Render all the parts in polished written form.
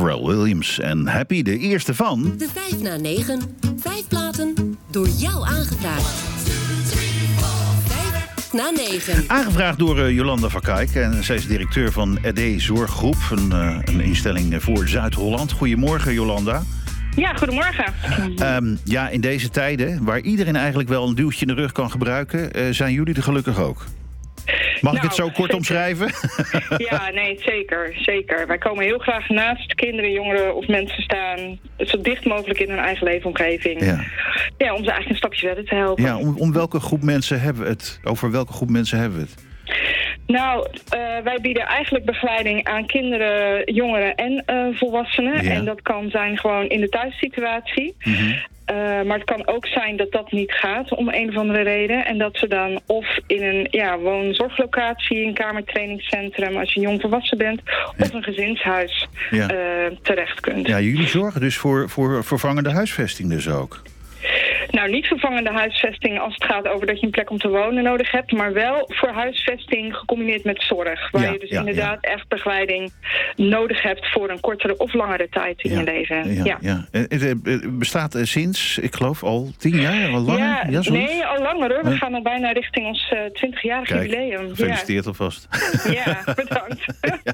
Pharrell Williams en Happy, de eerste van... De 5 na 9. 5 platen door jou aangevraagd. 5 na 9. Aangevraagd door Jolanda van Kijk. En zij is directeur van ED Zorggroep. Een instelling voor Zuid-Holland. Goedemorgen, Jolanda. Ja, goedemorgen. In deze tijden, waar iedereen eigenlijk wel een duwtje in de rug kan gebruiken... zijn jullie er gelukkig ook? Mag ik het zo kort zeker omschrijven? Ja, nee, zeker. Wij komen heel graag naast kinderen, jongeren of mensen staan... zo dicht mogelijk in hun eigen leefomgeving. Ja, om ze eigenlijk een stapje verder te helpen. Ja, om welke groep mensen hebben we het? Over welke groep mensen hebben we het? Nou, wij bieden eigenlijk begeleiding aan kinderen, jongeren en volwassenen. Ja. En dat kan zijn gewoon in de thuissituatie. Mm-hmm. Maar het kan ook zijn dat dat niet gaat om een of andere reden. En dat ze dan of in een woonzorglocatie, een kamertrainingscentrum... als je jong volwassen bent, of een gezinshuis terecht kunt. Ja, jullie zorgen dus voor vervangende huisvesting dus ook? Nou, niet vervangende huisvesting als het gaat over dat je een plek om te wonen nodig hebt... maar wel voor huisvesting gecombineerd met zorg. Waar je dus inderdaad echt begeleiding nodig hebt... voor een kortere of langere tijd in je leven. Het bestaat sinds, ik geloof, al 10 jaar? Al langer? Nee, al langer hoor. We gaan al bijna richting ons 20-jarig jubileum. Gefeliciteerd alvast. Ja, bedankt.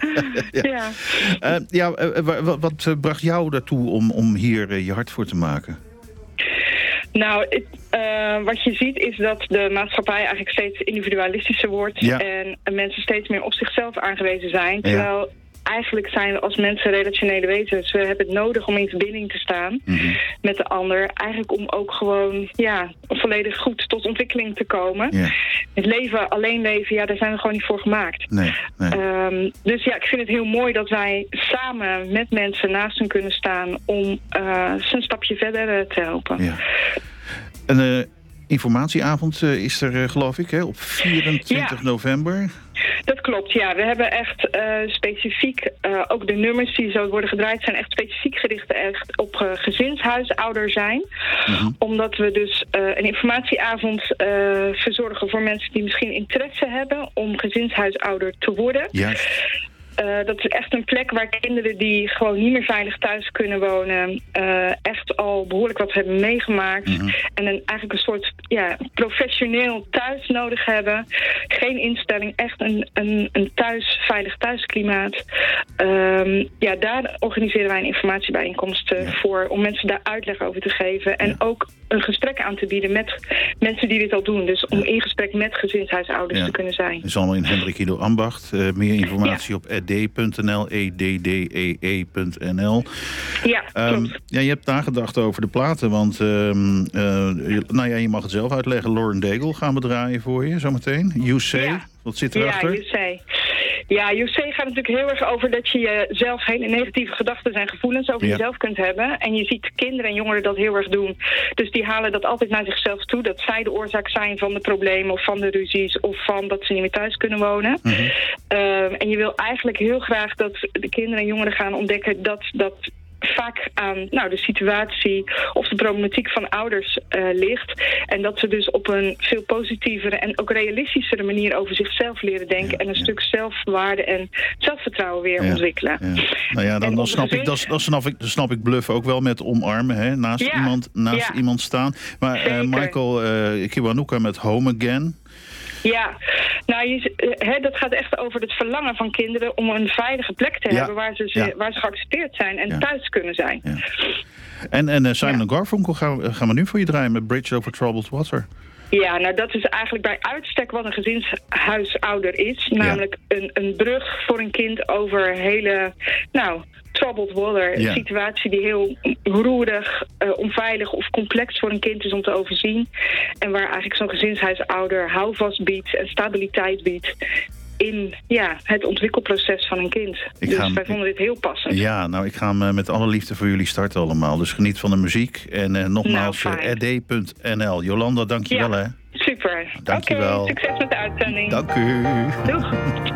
Wat bracht jou daartoe om hier je hart voor te maken? Nou, wat je ziet is dat de maatschappij eigenlijk steeds individualistischer wordt... en mensen steeds meer op zichzelf aangewezen zijn. Terwijl eigenlijk zijn we als mensen relationele wezens. We hebben het nodig om in verbinding te staan met de ander. Eigenlijk om ook gewoon volledig goed tot ontwikkeling te komen. Ja. Het leven, alleen leven, daar zijn we gewoon niet voor gemaakt. Nee. Dus ik vind het heel mooi dat wij samen met mensen naast hen kunnen staan... om ze een stapje verder te helpen. Ja. Een informatieavond is er, geloof ik, op 24 november... Dat klopt, ja. We hebben echt specifiek, ook de nummers die zo worden gedraaid... zijn echt specifiek gericht echt op gezinshuisouder zijn. Mm-hmm. Omdat we dus een informatieavond verzorgen voor mensen die misschien interesse hebben... om gezinshuisouder te worden. Yes. Dat is echt een plek waar kinderen die gewoon niet meer veilig thuis kunnen wonen... echt al behoorlijk wat hebben meegemaakt. Mm-hmm. En eigenlijk een soort professioneel thuis nodig hebben. Geen instelling, echt een veilig thuisklimaat. Daar organiseren wij een informatiebijeenkomst voor... om mensen daar uitleg over te geven. En ook een gesprek aan te bieden met mensen die dit al doen. Dus om in gesprek met gezinshuisouders te kunnen zijn. Het is allemaal in Hendrik Ido Ambacht. Meer informatie op ed.nl, eddee.nl. Ja, klopt. Je hebt nagedacht over de platen, want je mag het zelf uitleggen. Lauren Daigle gaan we draaien voor je zometeen. You Say, wat zit erachter? Ja, You Say. Ja, You Say gaat natuurlijk heel erg over dat je zelf hele negatieve gedachten en gevoelens over jezelf kunt hebben. En je ziet kinderen en jongeren dat heel erg doen. Dus die halen dat altijd naar zichzelf toe. Dat zij de oorzaak zijn van de problemen of van de ruzies of van dat ze niet meer thuis kunnen wonen. Mm-hmm. En je wil eigenlijk heel graag dat de kinderen en jongeren gaan ontdekken dat vaak aan de situatie of de problematiek van ouders ligt. En dat ze dus op een veel positievere en ook realistischere manier over zichzelf leren denken. En een stuk zelfwaarde en zelfvertrouwen weer ontwikkelen. Ja. Dan snap ik Bluff ook wel met omarmen. Hè? Naast iemand staan. Maar Michael Kiwanuka met Home Again. Ja, dat gaat echt over het verlangen van kinderen om een veilige plek te hebben waar ze geaccepteerd zijn en thuis kunnen zijn. Ja. En Simon Garfunkel gaan we nu voor je draaien met Bridge Over Troubled Water. Ja, dat is eigenlijk bij uitstek wat een gezinshuisouder is. Namelijk een brug voor een kind over hele, troubled water. Een situatie die heel roerig, onveilig of complex voor een kind is om te overzien. En waar eigenlijk zo'n gezinshuisouder houvast biedt en stabiliteit biedt in het ontwikkelproces van een kind. Wij vonden dit heel passend. Ja, ik ga met alle liefde voor jullie starten allemaal. Dus geniet van de muziek. En nogmaals, ed.nl. Jolanda, dank je wel. Hè? Super. Dank je wel. Succes met de uitzending. Dank u. Doeg.